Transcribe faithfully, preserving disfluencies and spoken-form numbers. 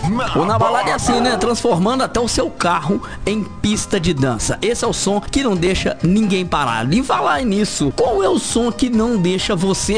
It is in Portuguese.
O Na Balada é assim, né? Transformando até o seu carro em pista de dança. Esse é o som que não deixa ninguém parado. E falar nisso, qual é o som que não deixa você